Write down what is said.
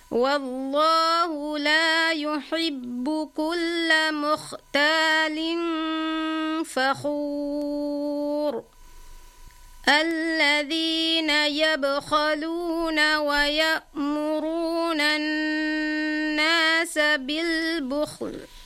والله لا يحب كل مختال فخور الذين يبخلون ويأمرون الناس بالبخل